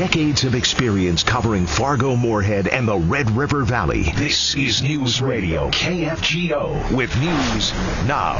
decades of experience covering Fargo, Moorhead, and the Red River Valley. This is News Radio KFGO with news now.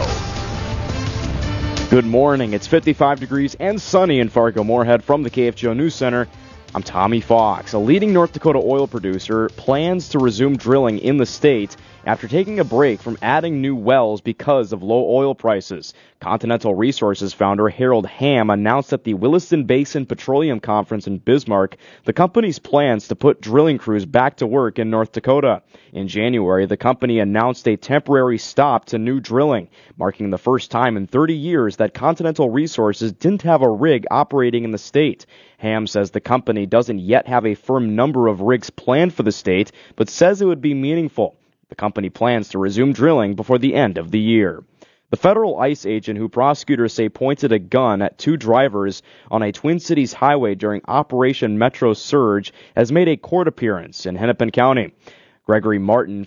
Good morning. It's 55 degrees and sunny in Fargo, Moorhead. From the KFGO News Center, I'm Tommy Fox. A leading North Dakota oil producer plans to resume drilling in the state after taking a break from adding new wells because of low oil prices. Continental Resources founder Harold Hamm announced at the Williston Basin Petroleum Conference in Bismarck the company's plans to put drilling crews back to work in North Dakota. In January, the company announced a temporary stop to new drilling, marking the first time in 30 years that Continental Resources didn't have a rig operating in the state. Hamm says the company doesn't yet have a firm number of rigs planned for the state, but says it would be meaningful. The company plans to resume drilling before the end of the year. The federal ICE agent who prosecutors say pointed a gun at two drivers on a Twin Cities highway during Operation Metro Surge has made a court appearance in Hennepin County. Gregory Morgan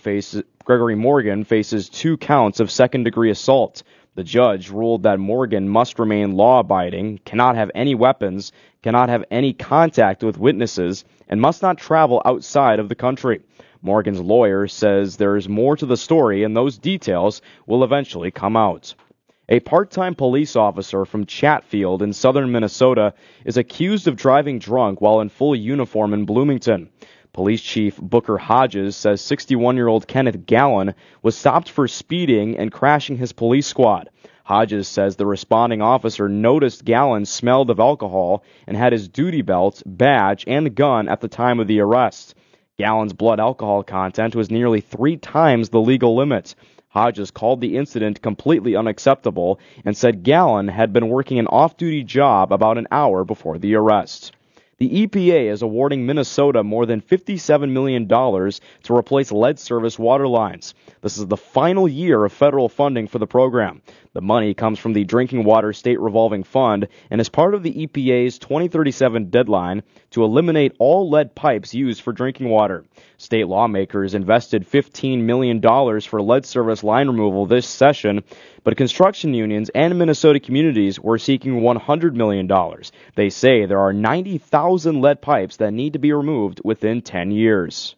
faces 2 counts of second-degree assault. The judge ruled that Morgan must remain law-abiding, cannot have any weapons, cannot have any contact with witnesses, and must not travel outside of the country. Morgan's lawyer says there is more to the story, and those details will eventually come out. A part-time police officer from Chatfield in southern Minnesota is accused of driving drunk while in full uniform in Bloomington. Police Chief Booker Hodges says 61-year-old Kenneth Gallen was stopped for speeding and crashing his police squad. Hodges says the responding officer noticed Gallen's smell of alcohol and had his duty belt, badge, and gun at the time of the arrest. Gallen's blood alcohol content was nearly 3 times the legal limit. Hodges called the incident completely unacceptable and said Gallen had been working an off-duty job about an hour before the arrest. The EPA is awarding Minnesota more than $57 million to replace lead service water lines. This is the final year of federal funding for the program. The money comes from the Drinking Water State Revolving Fund and is part of the EPA's 2037 deadline to eliminate all lead pipes used for drinking water. State lawmakers invested $15 million for lead service line removal this session, but construction unions and Minnesota communities were seeking $100 million. They say there are 90,000 lead pipes that need to be removed within 10 years.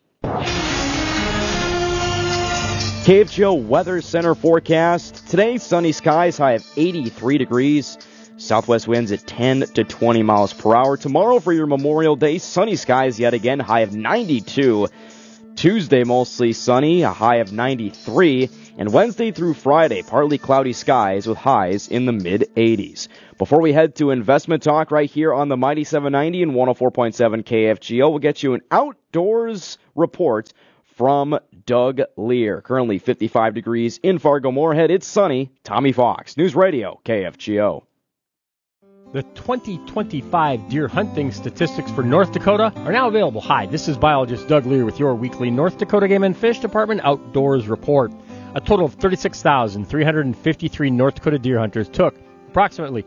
KFGO Weather Center forecast. Today, sunny skies, high of 83 degrees. Southwest winds at 10 to 20 miles per hour. Tomorrow for your Memorial Day, sunny skies yet again, high of 92. Tuesday, mostly sunny, a high of 93. And Wednesday through Friday, partly cloudy skies with highs in the mid-80s. Before we head to investment talk right here on the Mighty 790 and 104.7 KFGO, we'll get you an outdoors report from Doug Lear. Currently 55 degrees in Fargo Moorhead. It's sunny. Tommy Fox, News Radio, KFGO. The 2025 deer hunting statistics for North Dakota are now available. Hi, this is biologist Doug Lear with your weekly North Dakota Game and Fish Department Outdoors Report. A total of 36,353 North Dakota deer hunters took approximately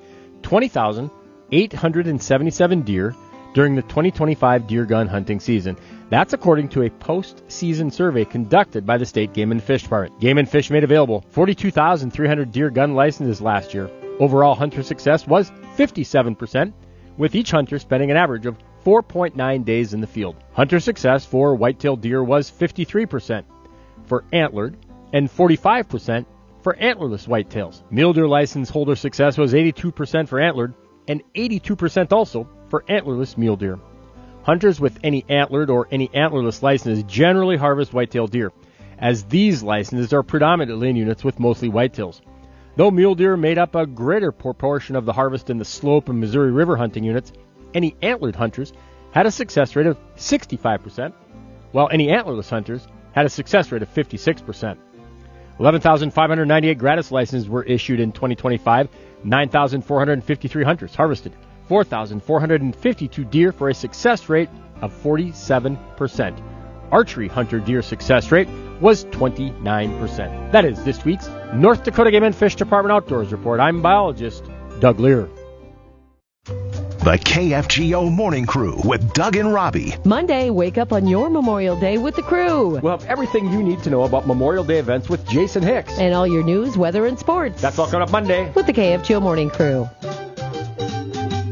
20,877 deer during the 2025 deer gun hunting season. That's according to a post-season survey conducted by the State Game and Fish Department. Game and Fish made available 42,300 deer gun licenses last year. Overall hunter success was 57%, with each hunter spending an average of 4.9 days in the field. Hunter success for white-tailed deer was 53% for antlered and 45% for antlerless whitetails. Mule deer license holder success was 82% for antlered and 82% also for antlerless mule deer. Hunters with any antlered or any antlerless license generally harvest white-tailed deer, as these licenses are predominantly in units with mostly whitetails. Though mule deer made up a greater proportion of the harvest in the Slope and Missouri River hunting units, any antlered hunters had a success rate of 65%, while any antlerless hunters had a success rate of 56%. 11,598 gratis licenses were issued in 2025. 9,453 hunters harvested 4,452 deer for a success rate of 47%. Archery hunter deer success rate was 29%. That is this week's North Dakota Game and Fish Department Outdoors Report. I'm biologist Doug Lear. The KFGO Morning Crew with Doug and Robbie. Monday, wake up on your Memorial Day with the crew. We'll have everything you need to know about Memorial Day events with Jason Hicks. And all your news, weather, and sports. That's all coming up Monday with the KFGO Morning Crew.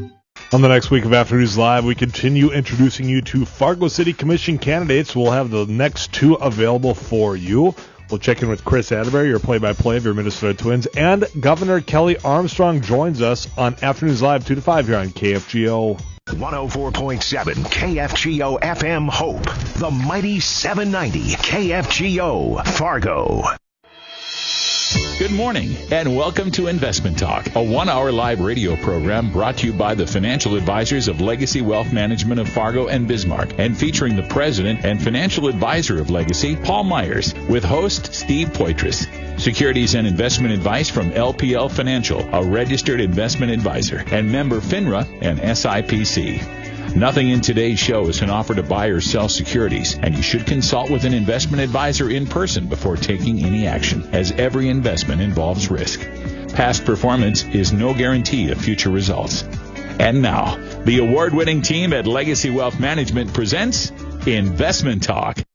On the next week of Afternoons Live, we continue introducing you to Fargo City Commission candidates. We'll have the next 2 available for you. We'll check in with Chris Atterbury, your play-by-play of your Minnesota Twins, and Governor Kelly Armstrong joins us on Afternoons Live 2 to 5 here on KFGO. 104.7 KFGO FM Hope, the mighty 790 KFGO Fargo. Good morning, and welcome to Investment Talk, a 1-hour live radio program brought to you by the financial advisors of Legacy Wealth Management of Fargo and Bismarck, and featuring the president and financial advisor of Legacy, Paul Myers, with host Steve Poitras. Securities and investment advice from LPL Financial, a registered investment advisor, and member FINRA and SIPC. Nothing in today's show is an offer to buy or sell securities, and you should consult with an investment advisor in person before taking any action, as every investment involves risk. Past performance is no guarantee of future results. And now, the award-winning team at Legacy Wealth Management presents Investment Talk.